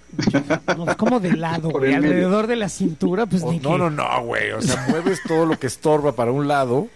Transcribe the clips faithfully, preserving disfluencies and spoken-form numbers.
No, es como de lado, güey, alrededor de la cintura, pues o, ni No, que... no, no, güey. O sea, mueves todo lo que estorba para un lado.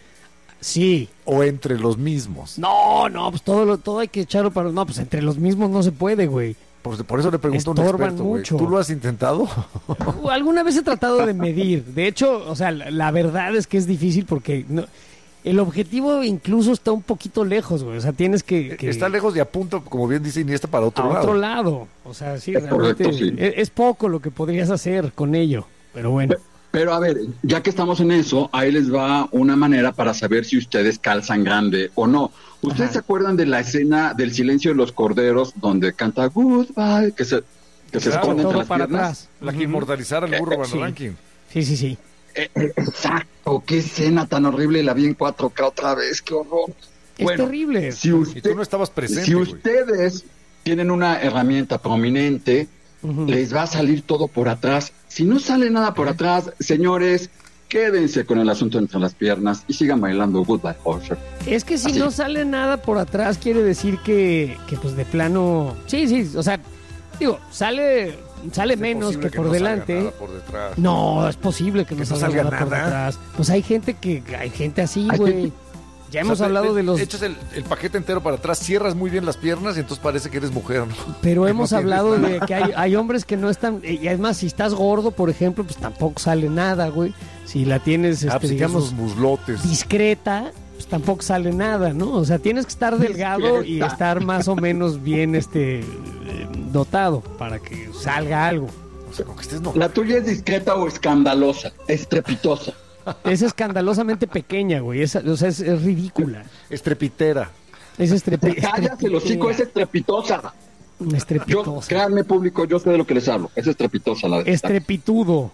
Sí. O entre los mismos. No, no, pues todo lo, todo hay que echarlo para... No, pues entre los mismos no se puede, güey. Por, por eso le pregunto a un Estorban experto, güey. mucho. ¿Tú lo has intentado? Alguna vez he tratado de medir. De hecho, o sea, la, la verdad es que es difícil porque... No, el objetivo incluso está un poquito lejos, güey. O sea, tienes que... que... Está lejos de a punto, como bien dice Iniesta, para otro a lado. otro lado. O sea, sí, es realmente correcto, sí. es, es poco lo que podrías hacer con ello. Pero bueno. Pero, pero a ver, ya que estamos en eso, ahí les va una manera para saber si ustedes calzan grande o no. ¿Ustedes Ajá. se acuerdan de la escena del Silencio de los Corderos donde canta Goodbye, que se, que se Claro, esconde entre todo las para piernas? atrás. La que inmortalizara el burro Van Sí. Ranking. Sí, sí, sí. Eh, eh, exacto, qué escena tan horrible, la vi en cuatro K otra vez, qué horror. Es Bueno, terrible. Si Y usted, tú no estabas presente, si güey. ustedes tienen una herramienta prominente, Ujú. les va a salir todo por atrás. Si no sale nada por atrás, señores, quédense con el asunto entre las piernas y sigan bailando Goodbye Horse. Es que si Así. no sale nada por atrás, quiere decir que, que pues de plano... Sí, sí, o sea, digo, sale, sale Es menos posible que por no salga delante. nada por detrás. No, es posible que no Que no salga, salga nada, por nada. detrás. Pues hay gente que hay gente así, Hay güey. gente- Ya O hemos sea, te- hablado te- de los... Echas el, el paquete entero para atrás, cierras muy bien las piernas y entonces parece que eres mujer, ¿no? Pero Que hemos no tienes hablado nada. de que hay, hay hombres que no están... Y además, si estás gordo, por ejemplo, pues tampoco sale nada, güey. Si la tienes, Ah, este, pues, si tienes digamos, unos muslotes. discreta, pues tampoco sale nada, ¿no? O sea, tienes que estar delgado y Discreta. estar más o menos bien este eh, dotado para que salga algo. O sea, con que estés no. La tuya es discreta o escandalosa, estrepitosa. Es escandalosamente pequeña, güey. Es, o sea, es, es ridícula. Estrepitera. Es estrepi Cállate, los chicos, es estrepitosa. Yo, estrepitosa. créanme, público, yo sé de lo que les hablo. Es estrepitosa la de Estrepitudo.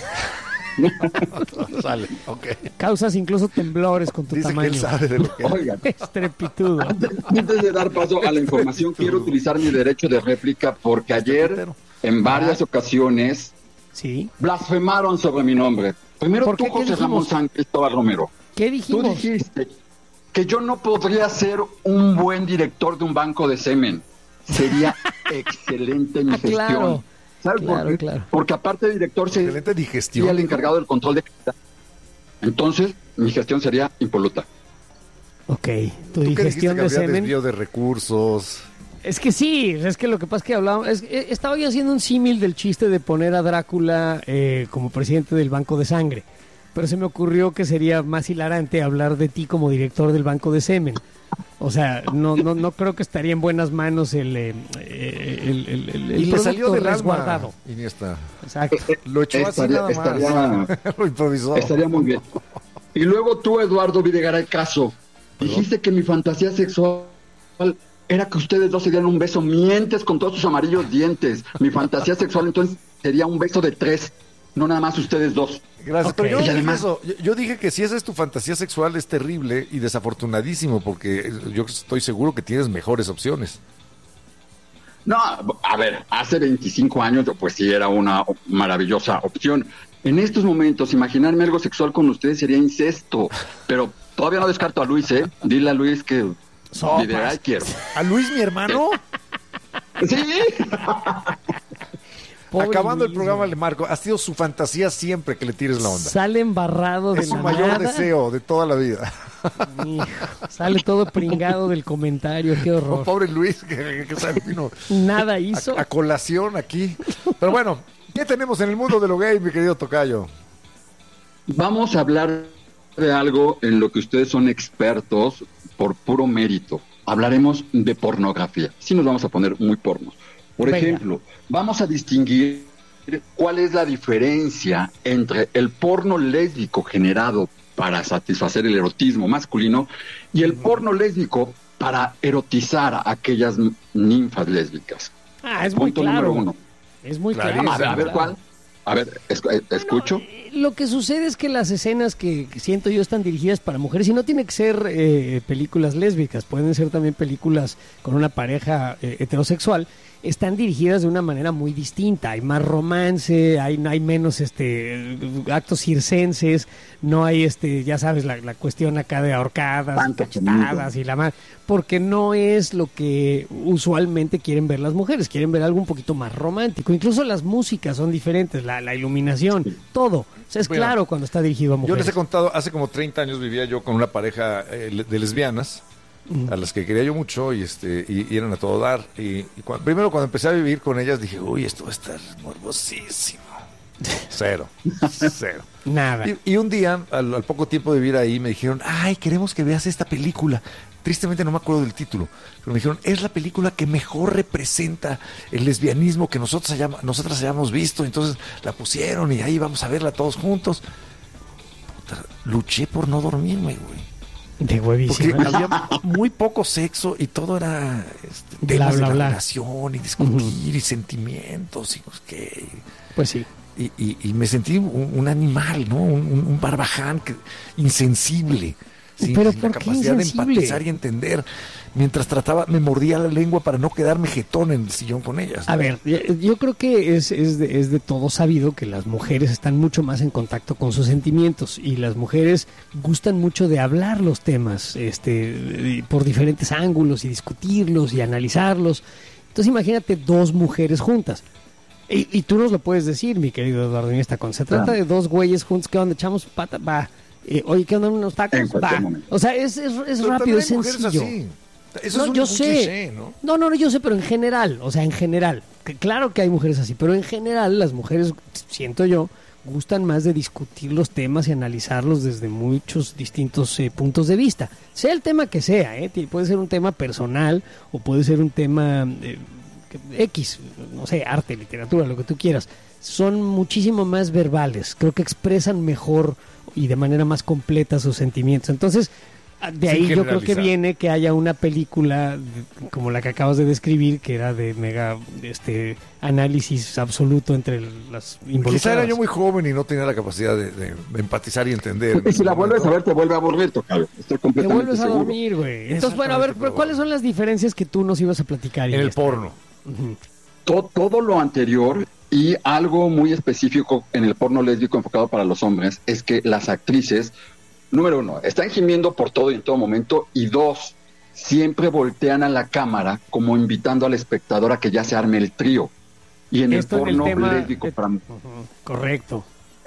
Sale, ok. Causas incluso temblores con tu Dice que tamaño. él sabe de lo que Oigan, Estrepitudo. antes, antes de dar paso a la información, quiero utilizar mi derecho de réplica porque ayer, en varias ocasiones, Sí. blasfemaron sobre mi nombre. Primero ¿Por tú, qué? ¿Qué José Ramón dijimos? San Cristóbal Romero. ¿Qué Tú dijimos? dijiste que yo no podría ser un buen director de un banco de semen. Sería excelente mi Ah, gestión. claro. ¿Sabes Claro, por qué? claro. Porque aparte de director sería excelente digestión. el encargado del control de calidad. Entonces, mi gestión sería impoluta. Ok, tu ¿Tú qué dijiste digestión que de habría semen. desvío de recursos? Es que sí, es que lo que pasa es que hablábamos, es, eh, estaba yo haciendo un símil del chiste de poner a Drácula eh, como presidente del Banco de Sangre, pero se me ocurrió que sería más hilarante hablar de ti como director del Banco de Semen. O sea, no no no creo que estaría en buenas manos el eh, eh, el, el, el, el Y le salió producto del resguardado. alma, Iniesta. Exacto. Lo echó así Estaría, nada más. estaría, Lo improvisó. estaría muy bien. Y luego tú, Eduardo Videgaray Caso, dijiste que mi fantasía sexual era que ustedes dos se dieran un beso. Mientes con todos sus amarillos dientes. Mi fantasía sexual entonces sería un beso de tres, no nada más ustedes dos. Gracias, Ok. pero yo no Y dije además- eso. Yo, yo dije que si esa es tu fantasía sexual es terrible y desafortunadísimo porque yo estoy seguro que tienes mejores opciones. No, a ver, hace veinticinco años pues sí era una maravillosa opción. En estos momentos, imaginarme algo sexual con ustedes sería incesto, pero todavía no descarto a Luis, ¿eh? Dile a Luis que Sopas. Videgaray quiero. ¿A Luis, mi hermano? Sí. Pobre Acabando el Luis, programa güey. le marco. Ha sido su fantasía siempre que le tires la onda. Sale embarrado de Es su la mayor nada. deseo de toda la vida. Hijo, sale todo pringado del comentario, qué Oh, horror. pobre Luis, que, que se vino Nada hizo. a, a colación aquí. Pero bueno, ¿qué tenemos en el mundo de lo gay, mi querido tocayo? Vamos a hablar de algo en lo que ustedes son expertos por puro mérito. Hablaremos de pornografía. Sí nos vamos a poner muy pornos. Por Venga. ejemplo, vamos a distinguir cuál es la diferencia entre el porno lésbico generado para satisfacer el erotismo masculino y el porno lésbico para erotizar a aquellas ninfas lésbicas. Ah, es muy Punto claro. número uno. Es muy Clarísimo. claro. A ver, a ver cuál. A ver, es- eh, escucho. Eh, Lo que sucede es que las escenas que que siento yo están dirigidas para mujeres y no tiene que ser eh, películas lésbicas, pueden ser también películas con una pareja eh, heterosexual, están dirigidas de una manera muy distinta. Hay más romance, hay, hay menos este actos circenses, no hay este, ya sabes, la, la cuestión acá de ahorcadas, Tanto cachetadas y la más, porque no es lo que usualmente quieren ver las mujeres, quieren ver algo un poquito más romántico. Incluso las músicas son diferentes, la, la iluminación, todo. O sea, es Bueno, claro cuando está dirigido a Yo mujeres. les he contado, hace como treinta años vivía yo con una pareja eh, de lesbianas, a las que quería yo mucho y este y, y eran a todo dar. Y, y cuando, primero cuando empecé a vivir con ellas dije, uy, esto va a estar morbosísimo. Cero, cero. Nada. Y, y un día, al, al poco tiempo de vivir ahí, me dijeron, ay, queremos que veas esta película. Tristemente no me acuerdo del título, pero me dijeron, es la película que mejor representa el lesbianismo que nosotros hayamos, nosotras hayamos visto. Entonces la pusieron y ahí vamos a verla todos juntos. Puta, luché por no dormirme, güey. De Porque huevísimo. había muy poco sexo y todo era este, Bla, temas bla, de la bla. relación y discutir y sentimientos y no sé qué. Pues sí. Y, y, y me sentí un, un animal, ¿no? Un, un, un barbaján que, insensible. Sin, ¿Pero sin por la qué capacidad de insensible? empatizar y entender. Mientras trataba, me mordía la lengua para no quedarme jetón en el sillón con ellas, ¿no? A ver, yo creo que es, es, de, es de todo sabido que las mujeres están mucho más en contacto con sus sentimientos y las mujeres gustan mucho de hablar los temas este, por diferentes ángulos y discutirlos y analizarlos. Entonces imagínate dos mujeres juntas. Y, y tú nos lo puedes decir, mi querido Eduardo Iniesta, cuando se trata Claro. de dos güeyes juntos, ¿qué onda? Echamos pata, va. Eh, oye, ¿qué onda? ¿Unos tacos? En cualquier Va. momento. O sea, es, es, es Pero rápido, también es hay mujeres sencillo. así. Eso No, es un, yo un sé. cliché, ¿no? No, no, no, yo sé, pero en general, o sea, en general. Que claro que hay mujeres así, pero en general las mujeres, siento yo, gustan más de discutir los temas y analizarlos desde muchos distintos eh, puntos de vista. Sea el tema que sea, ¿eh? Puede ser un tema personal o puede ser un tema eh, X, no sé, arte, literatura, lo que tú quieras. Son muchísimo más verbales, creo que expresan mejor y de manera más completa sus sentimientos. Entonces, de ahí Sin yo creo que generalizar. viene que haya una película de- como la que acabas de describir, que era de mega este análisis absoluto entre las involucradas. Quizá era yo muy joven y no tenía la capacidad de, de empatizar y entender. Y si la vuelves a ver, te vuelve a aburrir, tocayo. Estoy Te completamente vuelves a seguro. dormir, güey. Entonces, bueno, a ver, pero ¿cuáles son las diferencias que tú nos ibas a platicar? En el Iniesta? porno. Ujú. To- todo lo anterior y algo muy específico en el porno lésbico enfocado para los hombres es que las actrices, número uno, están gimiendo por todo y en todo momento, y dos, siempre voltean a la cámara como invitando al espectador a que ya se arme el trío. Y en Esto el en el porno tema- lésbico eh, para Ujú, correcto.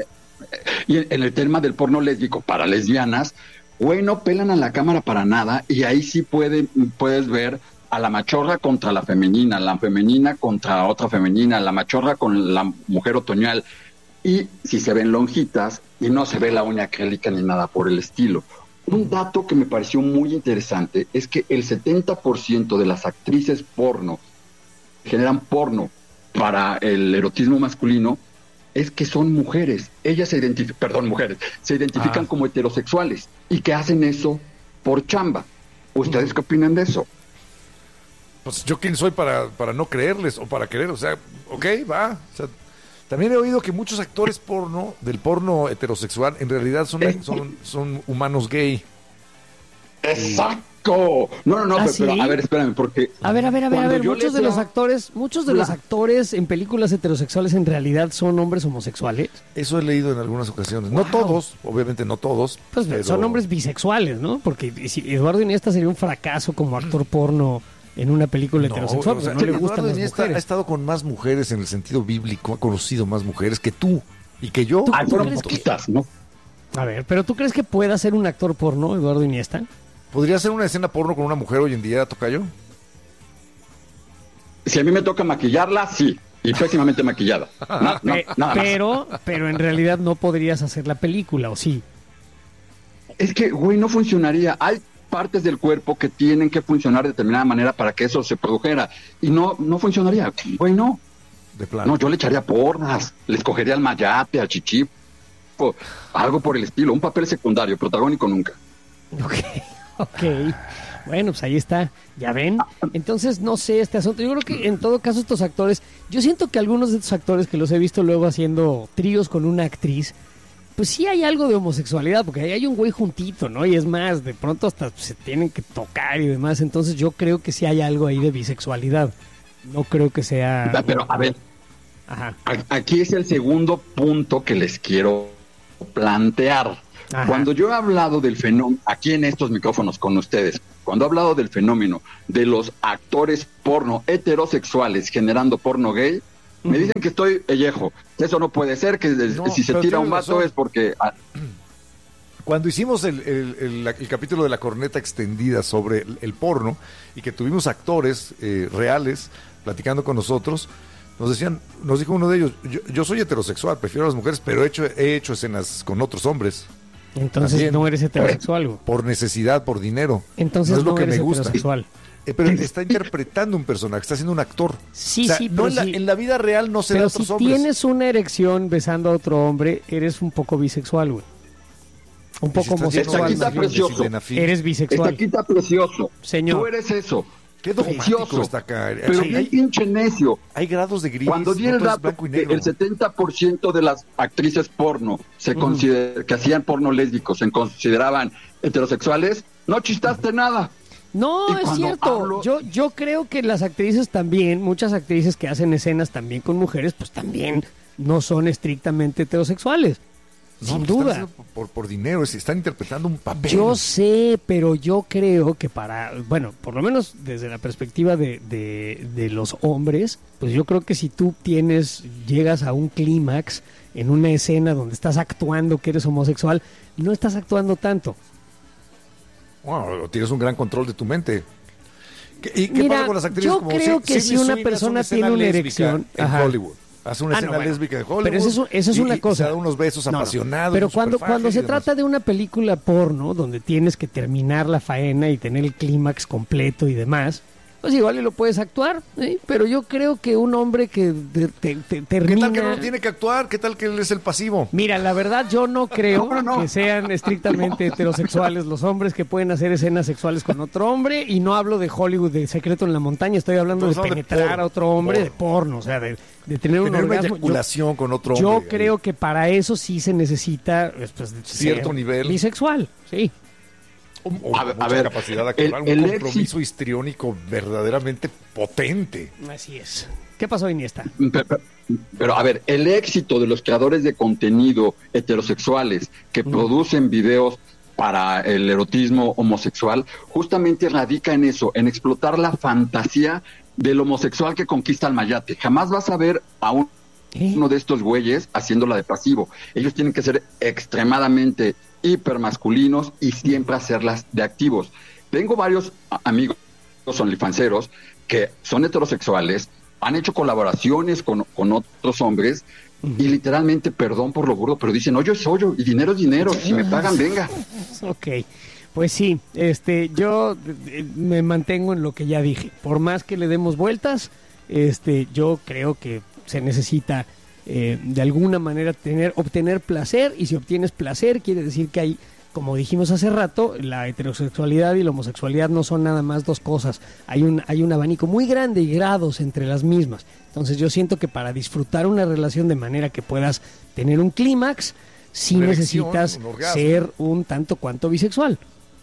y en, en el tema del porno lésbico para lesbianas, güey, no pelan a la cámara para nada, y ahí sí puede, puedes ver a la machorra contra la femenina, la femenina contra otra femenina, la machorra con la mujer otoñal, y si se ven lonjitas y no se ve la uña acrílica ni nada por el estilo. Un dato que me pareció muy interesante es que el setenta por ciento de las actrices porno que generan porno para el erotismo masculino es que son mujeres. Ellas se identifican, perdón, mujeres, se identifican Ah. como heterosexuales y que hacen eso por chamba. ¿Ustedes qué opinan de eso? Pues yo quién soy para, para no creerles o para querer, o sea, ok, va. O sea, también he oído que muchos actores porno, del porno heterosexual, en realidad son, son, son humanos gay. ¡Exacto! No, no, no, ¿Ah, pero, sí? pero, a ver, espérame, porque... A ver, a ver, a ver, a cuando ver, yo muchos les de los veo- actores, muchos de los La- actores en películas heterosexuales en realidad son hombres homosexuales. Eso he leído en algunas ocasiones. No Wow. todos, obviamente no todos. Pues pero- son hombres bisexuales, ¿no? Porque si Eduardo Iniesta sería un fracaso como actor porno en una película No, heterosexual, o sea, porque no le Eduardo gustan las Iniesta ha mujeres. estado con más mujeres en el sentido bíblico, ha conocido más mujeres que tú y que yo. ¿Tú- Ay, fueron crees que- poquitas, ¿no? A ver, pero ¿tú crees que pueda ser un actor porno, Eduardo Iniesta? ¿Podría ser una escena porno con una mujer hoy en día, Tocayo? Si a mí me toca maquillarla, sí. Y pésimamente maquillada. No, no, Pe- nada más. pero, pero en realidad no podrías hacer la película, ¿o sí? Es que, güey, no funcionaría. Hay partes del cuerpo que tienen que funcionar de determinada manera para que eso se produjera. Y no, no funcionaría. Güey, no. De plano. No, yo le echaría porras. Le escogería al mayate, al chichipo. Algo por el estilo. Un papel secundario, protagónico nunca. Ok, ok. Bueno, pues ahí está. Ya ven. Entonces, no sé este asunto. Yo creo que en todo caso estos actores, yo siento que algunos de estos actores que los he visto luego haciendo tríos con una actriz, pues sí hay algo de homosexualidad, porque ahí hay un güey juntito, ¿no? Y es más, de pronto hasta se tienen que tocar y demás. Entonces yo creo que sí hay algo ahí de bisexualidad. No creo que sea... Pero, a ver, Ajá. aquí es el segundo punto que les quiero plantear. Ajá. Cuando yo he hablado del fenómeno, aquí en estos micrófonos con ustedes, cuando he hablado del fenómeno de los actores porno heterosexuales generando porno gay, uh-huh. me dicen que estoy pellejo, que eso no puede ser, que no, si se tira un vato razón. es porque... Cuando hicimos el, el, el, el capítulo de la corneta extendida sobre el, el porno y que tuvimos actores eh, reales platicando con nosotros, nos decían, nos dijo uno de ellos, yo, yo soy heterosexual, prefiero a las mujeres, pero he hecho, he hecho escenas con otros hombres. Entonces También, no eres heterosexual. Güey. Por necesidad, por dinero. Entonces no, es no lo que eres me gusta. heterosexual. Eh, pero está interpretando un personaje, está siendo un actor. Sí, o sea, sí, no pero en, la, sí. en la vida real no se da a otros si hombres. Pero si tienes una erección besando a otro hombre, eres un poco bisexual, güey. Un poco si homosexual. Está precioso. Eres bisexual. Está quita precioso. Señor. Tú eres eso. Qué dogmático está acá. Pero qué hay, pinche necio. Hay grados de gris. Cuando di el no dato que el setenta por ciento de las actrices porno se uh-huh. consider, que hacían porno lésbico se consideraban heterosexuales, no chistaste nada. No, es cierto. Hablo... Yo, yo creo que las actrices también, muchas actrices que hacen escenas también con mujeres, pues también no son estrictamente heterosexuales. No, sin duda. Por, por dinero, están interpretando un papel. Yo sé, pero yo creo que para, bueno, por lo menos desde la perspectiva de, de, de los hombres, pues yo creo que si tú tienes, llegas a un clímax en una escena donde estás actuando que eres homosexual, no estás actuando tanto. Bueno, tienes un gran control de tu mente. ¿Y qué Mira, pasa con las actrices? Yo como creo si, que si una persona tiene una erección en ajá. Hollywood. Hace una ah, escena no, bueno. lésbica en Hollywood. Pero eso es, eso es y, una cosa. Y se da unos besos no, apasionados. No. Pero cuando, cuando se trata de una película porno, donde tienes que terminar la faena y tener el clímax completo y demás, pues igual y lo puedes actuar, ¿eh? Pero yo creo que un hombre que te, te, te termina... ¿Qué tal que no tiene que actuar? ¿Qué tal que él es el pasivo? Mira, la verdad yo no creo no, no. que sean estrictamente heterosexuales los hombres que pueden hacer escenas sexuales con otro hombre, y no hablo de Hollywood, de Secreto en la Montaña, estoy hablando Entonces, de penetrar de a otro hombre, porno. de porno, o sea, de, de tener un tener orgasmo. Una eyaculación yo, con otro yo hombre. Yo creo que para eso sí se necesita pues, cierto nivel bisexual, sí. O, o a, mucha a ver, capacidad actoral, el, el un compromiso éxito... histriónico verdaderamente potente. Así es. ¿Qué pasó, Iniesta? Pero, pero, pero, a ver, el éxito de los creadores de contenido heterosexuales que mm. producen videos para el erotismo homosexual, justamente radica en eso, en explotar la fantasía del homosexual que conquista al mayate. Jamás vas a ver a un, uno de estos güeyes haciéndola de pasivo. Ellos tienen que ser extremadamente hipermasculinos y siempre hacerlas de activos. Tengo varios amigos onlyfanseros que son heterosexuales, han hecho colaboraciones con, con otros hombres uh-huh. y literalmente, perdón por lo burdo, pero dicen, hoyo es hoyo y dinero es dinero, si me pagan, venga. Ok, pues sí, este, yo me mantengo en lo que ya dije. Por más que le demos vueltas, este, yo creo que se necesita Eh, de alguna manera tener obtener placer, y si obtienes placer quiere decir que hay, como dijimos hace rato, la heterosexualidad y la homosexualidad no son nada más dos cosas, hay un, hay un abanico muy grande y grados entre las mismas. Entonces yo siento que para disfrutar una relación de manera que puedas tener un clímax, sí una necesitas erección, un ser un tanto cuanto bisexual.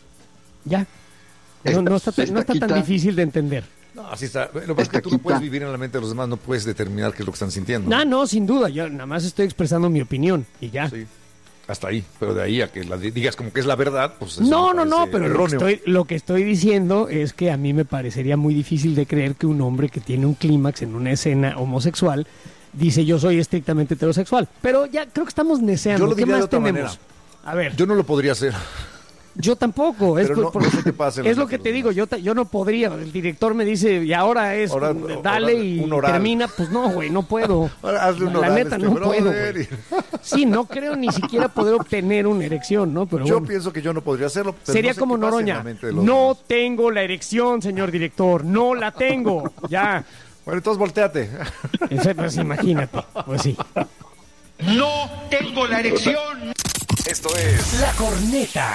Ya, no, no está, no está tan difícil de entender. No, así está. Lo que pasa es que tú no puedes vivir en la mente de los demás, no puedes determinar qué es lo que están sintiendo. No, no, sin duda. Yo nada más estoy expresando mi opinión y ya. Sí, hasta ahí. Pero de ahí a que la digas como que es la verdad, pues eso no, no, no, pero lo que, estoy, lo que estoy diciendo es que a mí me parecería muy difícil de creer que un hombre que tiene un clímax en una escena homosexual dice yo soy estrictamente heterosexual. Pero ya creo que estamos neceando. Yo lo ¿Qué diría más de otra tenemos? Manera. A ver. Yo no lo podría hacer. Yo tampoco, es, no, por, no sé qué pasa es lo que te digo, yo, yo no podría, el director me dice, y ahora es, ahora, dale oral, y termina, pues no, güey, no puedo, hazle un la, oral, la neta este no brother. puedo, güey. Sí, no creo ni siquiera poder obtener una erección, ¿no? Pero yo bueno. pienso que yo no podría hacerlo. Pero Sería no sé como Noroña, no demás. Tengo la erección, señor director, no la tengo, ya. Bueno, entonces volteate. Pues imagínate, pues sí. No tengo la erección. Esto es La Corneta.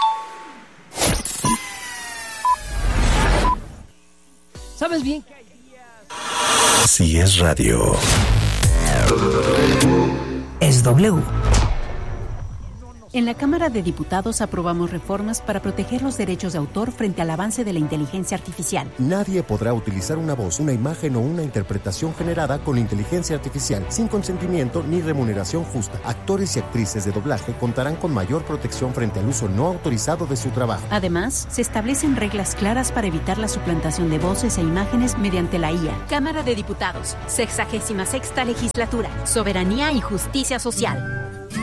¿Sabes bien que hay días? Si es radio. Es W. En la Cámara de Diputados aprobamos reformas para proteger los derechos de autor frente al avance de la inteligencia artificial. Nadie podrá utilizar una voz, una imagen o una interpretación generada con inteligencia artificial sin consentimiento ni remuneración justa. Actores y actrices de doblaje contarán con mayor protección frente al uso no autorizado de su trabajo. Además, se establecen reglas claras para evitar la suplantación de voces e imágenes mediante la I A. Cámara de Diputados, sexagésima sexta legislatura, soberanía y justicia social.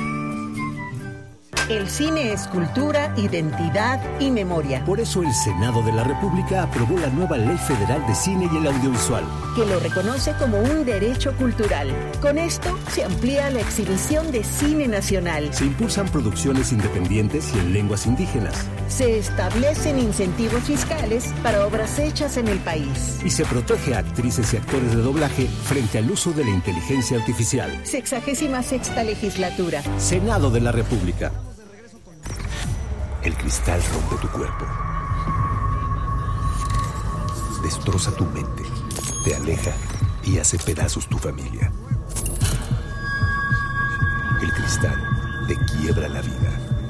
El cine es cultura, identidad y memoria. Por eso el Senado de la República aprobó la nueva Ley Federal de Cine y el Audiovisual, que lo reconoce como un derecho cultural. Con esto se amplía la exhibición de cine nacional. Se impulsan producciones independientes y en lenguas indígenas. Se establecen incentivos fiscales para obras hechas en el país. Y se protege a actrices y actores de doblaje frente al uso de la inteligencia artificial. Sexagésima sexta legislatura. Senado de la República. El cristal rompe tu cuerpo, destroza tu mente, te aleja y hace pedazos tu familia. El cristal te quiebra la vida.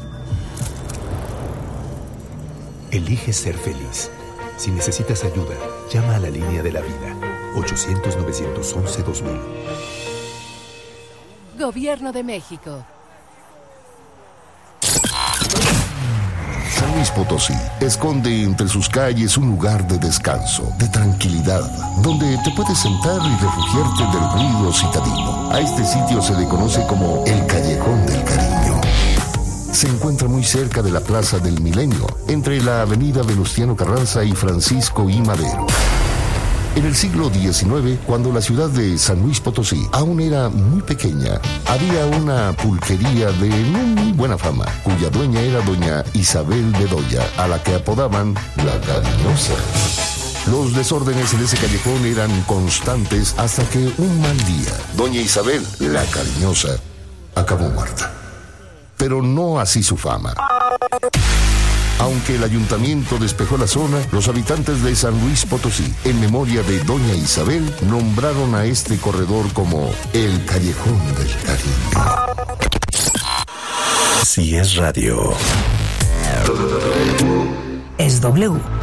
Elige ser feliz. Si necesitas ayuda, llama a la línea de la vida, ochocientos, novecientos once, dos mil. Gobierno de México. San Luis Potosí esconde entre sus calles un lugar de descanso, de tranquilidad, donde te puedes sentar y refugiarte del ruido citadino. A este sitio se le conoce como el Callejón del Cariño. Se encuentra muy cerca de la Plaza del Milenio, entre la avenida Venustiano Carranza y Francisco I. Madero. En el siglo diecinueve, cuando la ciudad de San Luis Potosí aún era muy pequeña, había una pulquería de no muy buena fama, cuya dueña era doña Isabel Bedoya, a la que apodaban la Cariñosa. Los desórdenes en ese callejón eran constantes hasta que un mal día, doña Isabel, la Cariñosa, acabó muerta. Pero no así su fama. Aunque el ayuntamiento despejó la zona, los habitantes de San Luis Potosí, en memoria de doña Isabel, nombraron a este corredor como el Callejón del Cariño. Si es radio, es W.